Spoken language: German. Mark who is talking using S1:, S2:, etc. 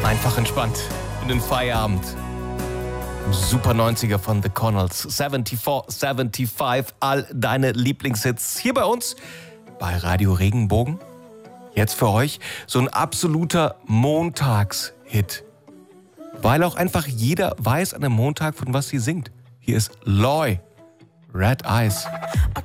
S1: Einfach entspannt in den Feierabend. Super 90er von The Connells. 74, 75, all deine Lieblingshits hier bei uns bei Radio Regenbogen. Jetzt für euch so ein absoluter Montagshit. Weil auch einfach jeder weiß an einem Montag, von was sie singt. Hier ist Loy, Red Eyes.
S2: I